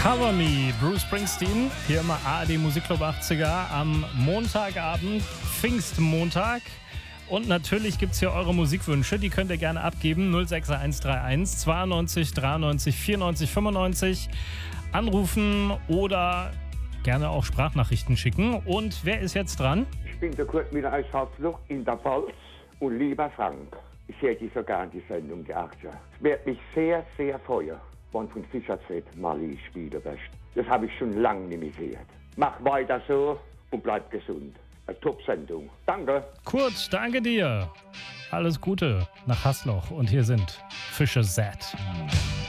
Cover Me, Bruce Springsteen, hier immer ARD Musikclub 80er am Montagabend, Pfingstmontag. Und natürlich gibt es hier eure Musikwünsche, die könnt ihr gerne abgeben, 06131 92 93 94 95, anrufen oder gerne auch Sprachnachrichten schicken. Und wer ist jetzt dran? Ich bin der Kurt Müller aus Harzloch in der Pfalz und lieber Frank, ich hätte so gern die Sendung der 80er. Es wird mich sehr, sehr freuen, wenn von Fischerzett mal spielen wirst. Das habe ich schon lange nicht mehr gehört. Mach weiter so und bleib gesund. Eine Top-Sendung. Danke. Kurt, danke dir. Alles Gute nach Hasloch. Und hier sind Fischer Z.